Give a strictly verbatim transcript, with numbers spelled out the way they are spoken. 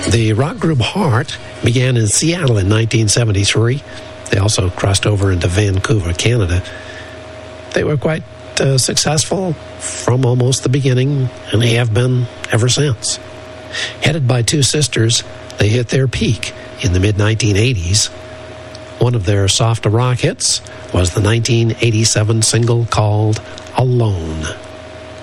The rock group Heart began in Seattle in nineteen seventy-three. They also crossed over into Vancouver, Canada. They were quite uh, successful from almost the beginning, and they have been ever since. Headed by two sisters, they hit their peak in the mid nineteen eighties. One of their soft rock hits was the nineteen eighty-seven single called Alone.